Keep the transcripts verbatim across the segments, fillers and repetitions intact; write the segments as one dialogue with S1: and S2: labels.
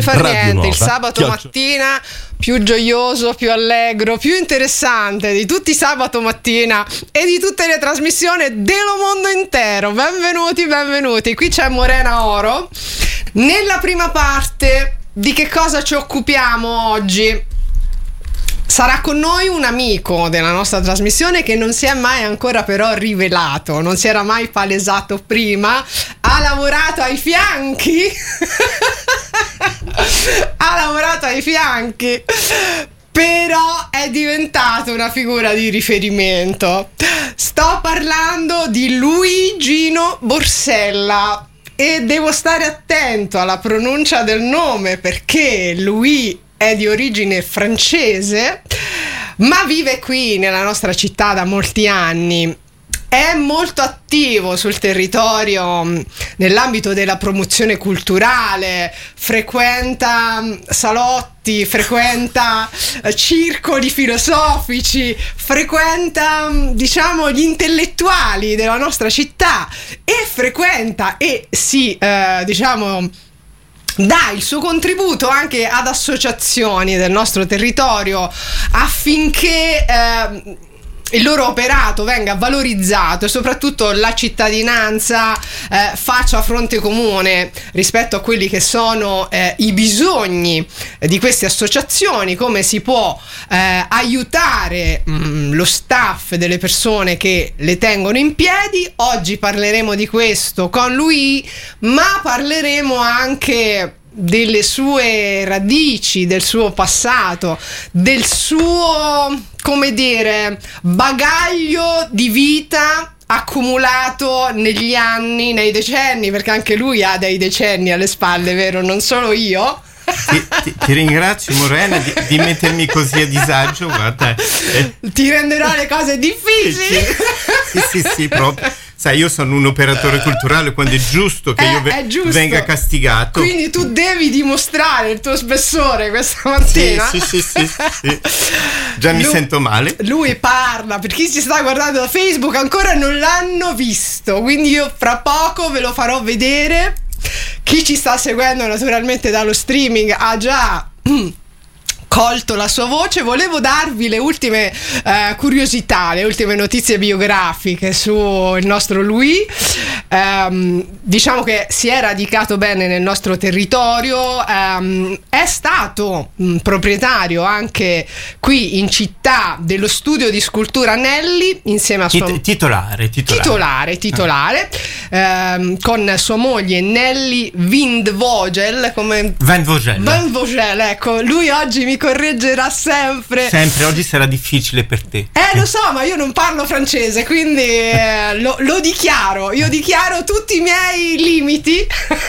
S1: fa
S2: Radio
S1: niente,
S2: Nova,
S1: il sabato
S2: chiaccio.
S1: mattina più gioioso, più allegro, più interessante di tutti i sabato mattina e di tutte le trasmissioni dello mondo intero. Benvenuti, benvenuti. Qui c'è Morena Oro. Nella prima parte di che cosa ci occupiamo oggi? Sarà con noi un amico della nostra trasmissione che non si è mai ancora però rivelato, non si era mai palesato prima, ha lavorato ai fianchi, ha lavorato ai fianchi, però è diventato una figura di riferimento. Sto parlando di Luigino Borsella e devo stare attento alla pronuncia del nome perché Louis è di origine francese, ma vive qui nella nostra città da molti anni. È molto attivo sul territorio nell'ambito della promozione culturale, frequenta salotti, frequenta circoli filosofici, frequenta, diciamo, gli intellettuali della nostra città e frequenta e si, eh, diciamo, dà il suo contributo anche ad associazioni del nostro territorio affinché eh, il loro operato venga valorizzato e soprattutto la cittadinanza eh, faccia fronte comune rispetto a quelli che sono eh, i bisogni di queste associazioni, come si può eh, aiutare mh, lo staff delle persone che le tengono in piedi. Oggi parleremo di questo con lui, ma parleremo anche delle sue radici, del suo passato, del suo, come dire, bagaglio di vita accumulato negli anni, nei decenni, perché anche lui ha dei decenni alle spalle, vero? Non solo io.
S3: Ti, ti, ti ringrazio Morena di, di mettermi così a disagio, guarda. Eh.
S1: Ti renderò le cose difficili.
S3: Sì, sì, sì, sì, proprio. Sai, io sono un operatore culturale, quando è giusto che
S1: eh,
S3: io ve-
S1: giusto.
S3: venga castigato.
S1: Quindi tu devi dimostrare il tuo spessore questa mattina.
S3: Sì, sì, sì, sì, sì. Già mi
S1: lui,
S3: sento male.
S1: Lui parla, per chi ci sta guardando da Facebook ancora non l'hanno visto, quindi io fra poco ve lo farò vedere. Chi ci sta seguendo naturalmente dallo streaming ha già colto la sua voce. Volevo darvi le ultime eh, curiosità, le ultime notizie biografiche sul nostro Louis. Um, diciamo che si è radicato bene nel nostro territorio, um, è stato um, proprietario anche qui in città dello studio di scultura Nelli insieme a sua
S3: Tit- titolare
S1: titolare
S3: titolare
S1: titolare ah. um, con sua moglie Nelly Windvogel, come
S3: Van Vogel.
S1: Van Vogel, ecco, lui oggi mi correggerà sempre.
S3: Sempre, oggi sarà difficile per te.
S1: Eh, lo so, ma io non parlo francese, quindi eh, lo, lo dichiaro. Io dichiaro tutti i miei limiti.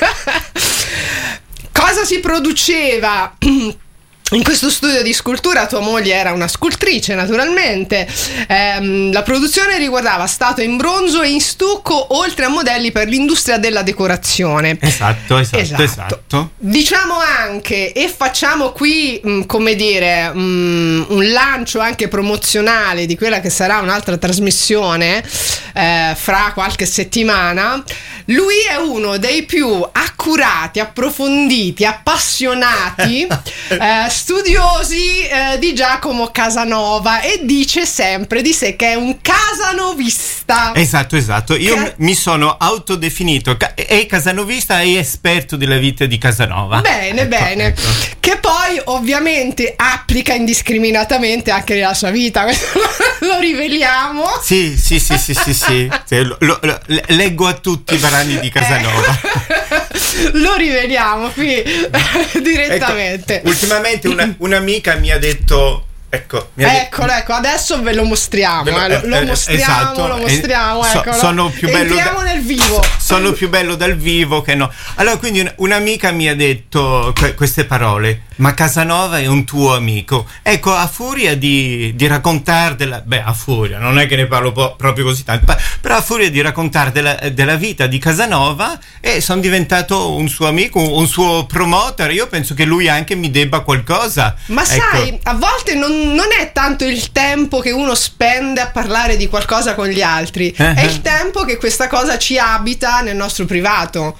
S1: Cosa si produceva in questo studio di scultura? Tua moglie era una scultrice, naturalmente. Ehm, la produzione riguardava statue in bronzo e in stucco, oltre a modelli per l'industria della decorazione.
S3: Esatto, esatto, esatto. esatto.
S1: Diciamo anche, e facciamo qui, mh, come dire, mh, un lancio anche promozionale di quella che sarà un'altra trasmissione eh, fra qualche settimana. Lui è uno dei più accurati, approfonditi, appassionati eh, studiosi eh, di Giacomo Casanova, e dice sempre di sé che è un casanovista.
S3: Esatto, esatto. Io
S1: Ca-
S3: mi sono autodefinito ca- e casanovista e esperto della vita di Casanova.
S1: Bene,
S3: ecco,
S1: bene.
S3: Ecco.
S1: Che poi ovviamente applica indiscriminatamente anche nella sua vita, questo lo riveliamo.
S3: Sì, sì, sì, sì, sì, sì. sì lo, lo, lo, leggo a tutti i brani di Casanova.
S1: Eh, lo riveliamo qui direttamente.
S3: Ecco, ultimamente una, un'amica mi ha detto, ecco, mi ha
S1: eccolo,
S3: detto,
S1: ecco, adesso ve lo mostriamo,
S3: Ve lo-
S1: eh, lo, lo
S3: eh,
S1: mostriamo,
S3: esatto,
S1: lo mostriamo,
S3: eh, so-
S1: eccolo.
S3: sono più bello
S1: Entriamo
S3: da-
S1: nel vivo.
S3: sono più bello dal vivo che no. Allora, quindi un- un'amica mi ha detto que- queste parole: ma Casanova è un tuo amico. Ecco, a furia di, di raccontare della, beh, a furia, non è che ne parlo po- proprio così tanto, pa- però a furia di raccontare della, della vita di Casanova, eh, sono diventato un suo amico, un, un suo promoter. Io penso che lui anche mi debba qualcosa.
S1: Ma
S3: ecco.
S1: sai, a volte non, non è tanto il tempo che uno spende a parlare di qualcosa con gli altri,
S3: Uh-huh.
S1: è il tempo che questa cosa ci abita nel nostro privato.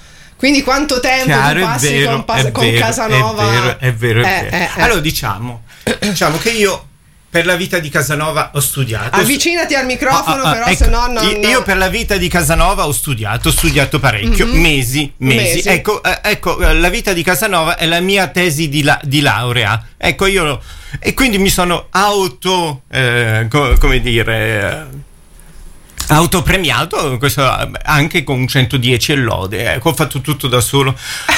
S1: Quindi quanto tempo
S3: Chiaro,
S1: tu passi
S3: vero,
S1: con, pas- con
S3: vero,
S1: Casanova?
S3: È vero, è vero, è
S1: Eh,
S3: vero.
S1: eh, eh.
S3: Allora diciamo, diciamo che io per la vita di Casanova ho studiato.
S1: Avvicinati al microfono,
S3: Ah, ah,
S1: però
S3: ecco,
S1: se no non...
S3: io, io per la vita di Casanova ho studiato, ho studiato parecchio,
S1: Mm-hmm.
S3: mesi, mesi.
S1: Mesi.
S3: Ecco, eh, ecco, eh, la vita di Casanova è la mia tesi di, la- di laurea. Ecco, io e quindi mi sono auto, eh, co- come dire, eh, autopremiato, questo anche con centodieci e lode. Ecco, ho fatto tutto da solo.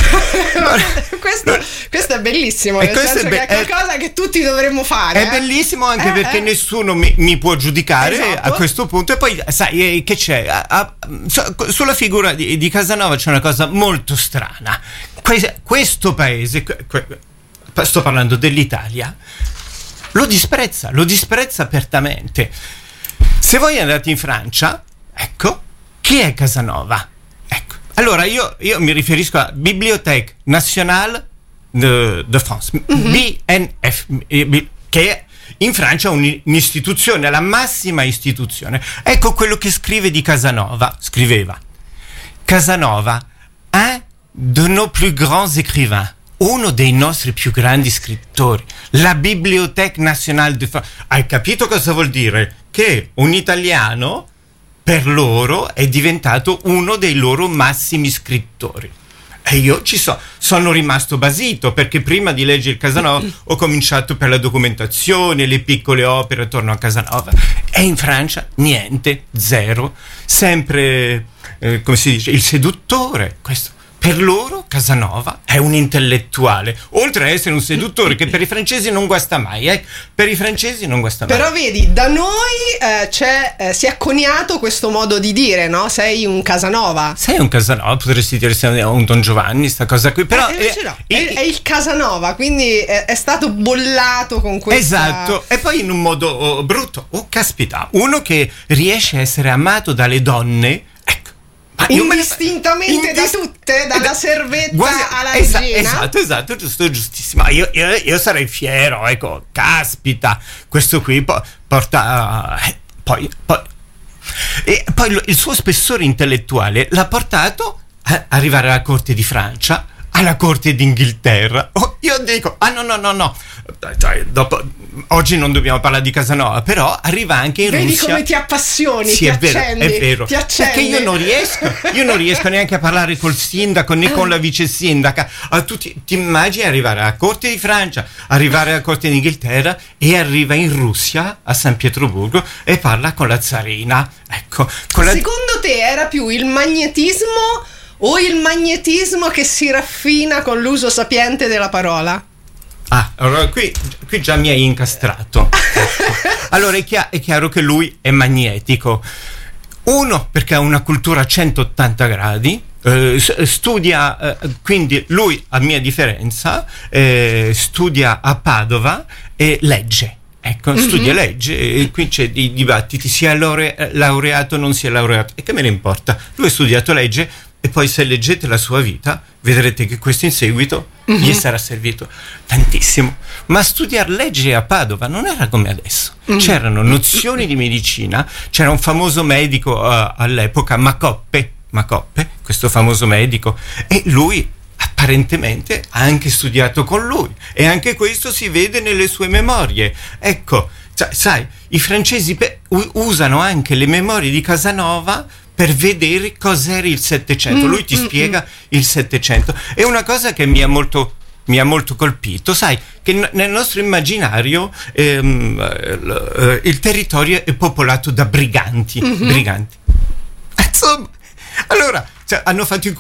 S1: questo, questo è bellissimo,
S3: E
S1: nel
S3: questo
S1: senso
S3: è be-
S1: che è qualcosa che tutti dovremmo fare.
S3: È
S1: eh.
S3: bellissimo anche
S1: Eh,
S3: perché
S1: eh.
S3: nessuno mi, mi può giudicare
S1: Esatto.
S3: a questo punto. E poi, sai, eh, che c'è? A- a- so- sulla figura di, di Casanova c'è una cosa molto strana. Que- questo paese, que- que- sto parlando dell'Italia, lo disprezza, lo disprezza apertamente. Se voi andate in Francia, ecco, chi è Casanova? Ecco. Allora io, io mi riferisco a Bibliothèque Nationale de, de France,
S1: Mm-hmm.
S3: B N F, eh, B- che è in Francia un- un'istituzione, la massima istituzione. Ecco quello che scrive di Casanova, scriveva: Casanova, un de nos plus grands écrivains, uno dei nostri più grandi scrittori, la Bibliothèque Nationale de France. Hai capito cosa vuol dire? Che un italiano per loro è diventato uno dei loro massimi scrittori. E io ci so, sono rimasto basito, perché prima di leggere il Casanova ho cominciato per la documentazione, le piccole opere attorno a Casanova. E in Francia niente, zero, sempre, eh, come si dice, il seduttore, questo. Per loro Casanova è un intellettuale, oltre a essere un seduttore che per i francesi non guasta mai, eh? Per i francesi non guasta mai.
S1: Però vedi, da noi eh, c'è, eh, si è coniato questo modo di dire, no? Sei un Casanova.
S3: Sei un Casanova, potresti dire sei un Don Giovanni, sta cosa qui, però...
S1: Eh, invece no,
S3: eh,
S1: è, è il Casanova, quindi è, è stato bollato con questa...
S3: Esatto, e poi in un modo oh, brutto. Oh, caspita, uno che riesce a essere amato dalle donne, ecco. Ma io me ne-
S1: Indistintamente da tutte, dalla servetta
S3: Guarda,
S1: alla
S3: esa-
S1: regina.
S3: Esatto, esatto, giusto, giustissimo. Io, io, io sarei fiero, ecco, caspita, questo qui po- porta... eh, poi, poi, e poi lo- il suo spessore intellettuale l'ha portato a arrivare alla corte di Francia, alla corte d'Inghilterra. Oh, io dico, ah no, no, no, no, cioè, dopo, oggi non dobbiamo parlare di Casanova, però arriva anche in
S1: Vedi
S3: Russia.
S1: come ti appassioni,
S3: Sì,
S1: ti
S3: è vero,
S1: accendi,
S3: è vero.
S1: ti accendi.
S3: Perché io non riesco, io non riesco neanche a parlare col sindaco né con la vice sindaca. A tutti, ti immagini arrivare alla corte di Francia, arrivare alla corte d'Inghilterra e arriva in Russia, a San Pietroburgo, e parla con la zarina. Ecco, con la...
S1: Secondo te era più il magnetismo o il magnetismo che si raffina con l'uso sapiente della parola?
S3: Ah, allora qui, qui già mi hai incastrato. Ecco. Allora è, chia- è chiaro che lui è magnetico. Uno, perché ha una cultura a centottanta gradi, eh, s- studia, eh, quindi lui, a mia differenza, eh, studia a Padova e legge. Ecco,
S1: Mm-hmm.
S3: studia legge e qui c'è dei dibattiti, sia laure- laureato o non sia laureato. E che me ne importa? Lui ha studiato legge e poi se leggete la sua vita vedrete che questo in seguito
S1: Mm-hmm.
S3: gli sarà servito tantissimo. Ma studiare legge a Padova non era come adesso.
S1: Mm.
S3: C'erano nozioni di medicina, c'era un famoso medico uh, all'epoca, Macoppe, Macoppe, questo famoso medico, e lui apparentemente ha anche studiato con lui e anche questo si vede nelle sue memorie. Ecco, cioè, sai, i francesi pe- u- usano anche le memorie di Casanova per vedere cos'era il Settecento. Lui ti spiega il Settecento. È una cosa che mi ha molto mi ha molto colpito, sai, che n- nel nostro immaginario ehm, eh, l- eh, il territorio è popolato da briganti, briganti. Insomma, allora, cioè, hanno fatto i